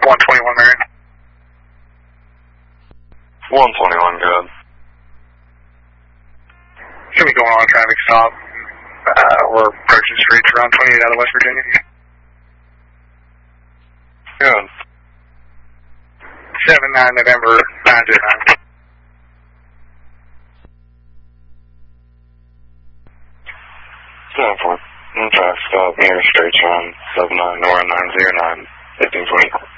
121 Marion. 121, good. Should be going on a traffic stop. We're approaching streets around 28 out of West Virginia. Good. 7-9 November 909. Traffic stop near Straight Run 79 Nora 909 1520.